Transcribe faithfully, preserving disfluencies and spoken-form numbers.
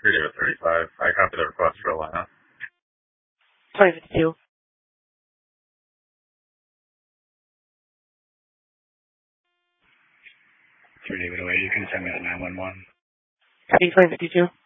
three David thirty-five. I copy the request for Atlanta. twenty fifty-two. three David oh eight, you can send me to nine one one. Copy twenty fifty-two.